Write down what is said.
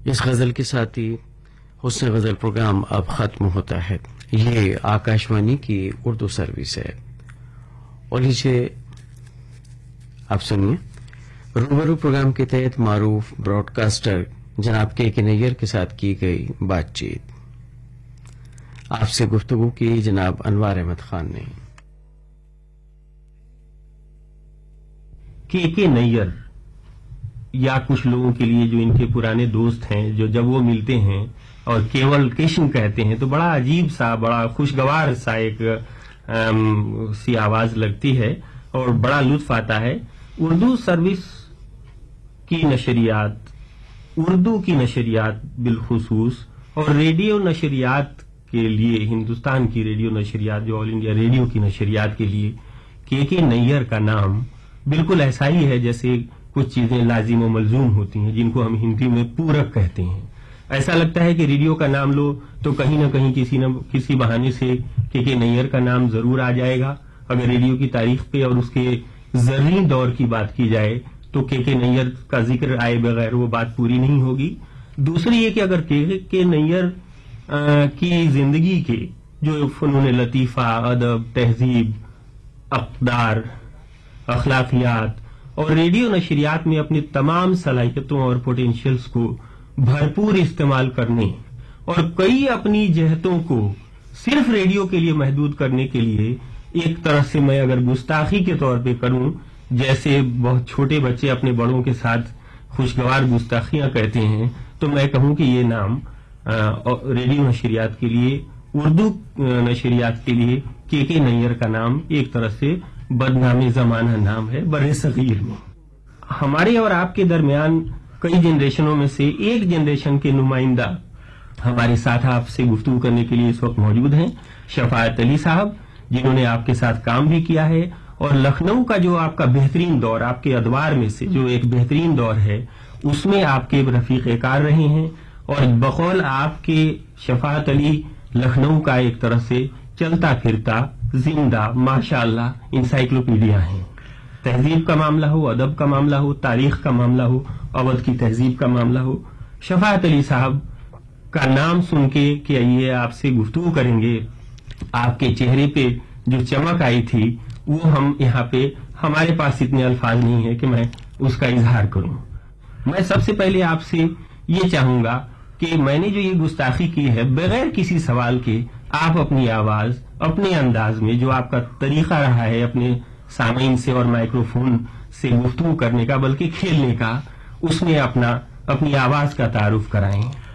اس غزل کے ساتھ ہی حسن غزل پروگرام اب ختم ہوتا ہے. یہ آکاشوانی کی اردو سروس ہے اور اسے آپ سنیے. روبرو پروگرام کے تحت معروف براڈ کاسٹر جناب کے نیئر کے ساتھ کی گئی بات چیت. آپ سے گفتگو کی جناب انوار احمد خان نے. کے نیئر یا کچھ لوگوں کے لیے جو ان کے پرانے دوست ہیں، جو جب وہ ملتے ہیں اور کیول کیشن کہتے ہیں تو بڑا عجیب سا، بڑا خوشگوار سا ایک سی آواز لگتی ہے اور بڑا لطف آتا ہے. اردو سروس کی نشریات، اردو کی نشریات بالخصوص، اور ریڈیو نشریات کے لیے، ہندوستان کی ریڈیو نشریات جو آل انڈیا ریڈیو کی نشریات کے لیے کے نیئر کا نام بالکل ایسا ہی ہے جیسے کچھ چیزیں لازم و ملزوم ہوتی ہیں جن کو ہم ہندی میں پورک کہتے ہیں. ایسا لگتا ہے کہ ریڈیو کا نام لو تو کہیں نہ کہیں کسی بہانے سے کے نیئر کا نام ضرور آ جائے گا. اگر ریڈیو کی تاریخ پہ اور اس کے زرعی دور کی بات کی جائے تو کے نیئر کا ذکر آئے بغیر وہ بات پوری نہیں ہوگی. دوسری یہ کہ اگر کے نیئر کی زندگی کے جو فنون لطیفہ، ادب، تہذیب، اقدار، اخلاقیات اور ریڈیو نشریات میں اپنی تمام صلاحیتوں اور پوٹینشیلز کو بھرپور استعمال کرنے اور کئی اپنی جہتوں کو صرف ریڈیو کے لیے محدود کرنے کے لیے ایک طرح سے میں اگر گستاخی کے طور پہ کروں، جیسے بہت چھوٹے بچے اپنے بڑوں کے ساتھ خوشگوار گستاخیاں کہتے ہیں، تو میں کہوں کہ یہ نام ریڈیو نشریات کے لیے، اردو نشریات کے لیے کے نیئر کا نام ایک طرح سے بدنام زمانہ نام ہے بر صغیر میں. ہمارے اور آپ کے درمیان کئی جنریشنوں میں سے ایک جنریشن کے نمائندہ ہمارے ساتھ آپ سے گفتگو کرنے کے لیے اس وقت موجود ہیں، شفاعت علی صاحب، جنہوں نے آپ کے ساتھ کام بھی کیا ہے اور لکھنؤ کا جو آپ کا بہترین دور، آپ کے ادوار میں سے جو ایک بہترین دور ہے، اس میں آپ کے رفیق کار رہے ہیں. اور بقول آپ کے شفاعت علی لکھنؤ کا ایک طرح سے چلتا پھرتا زندہ ماشاءاللہ انسائکلوپیڈیا ہیں. تہذیب کا معاملہ ہو، ادب کا معاملہ ہو، تاریخ کا معاملہ ہو، اودھ کی تہذیب کا معاملہ ہو، شفاعت علی صاحب کا نام سن کے کہ یہ آپ سے گفتگو کریں گے، آپ کے چہرے پہ جو چمک آئی تھی وہ ہم یہاں پہ، ہمارے پاس اتنے الفاظ نہیں ہے کہ میں اس کا اظہار کروں. میں سب سے پہلے آپ سے یہ چاہوں گا کہ میں نے جو یہ گستاخی کی ہے، بغیر کسی سوال کے آپ اپنی آواز، اپنے انداز میں جو آپ کا طریقہ رہا ہے اپنے سامعین سے اور مائکروفون سے گفتگو کرنے کا بلکہ کھیلنے کا، اس میں اپنی آواز کا تعارف کرائیں.